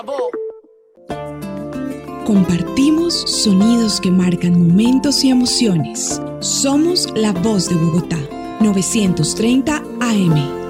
Compartimos sonidos que marcan momentos y emociones. Somos la voz de Bogotá, 930 AM.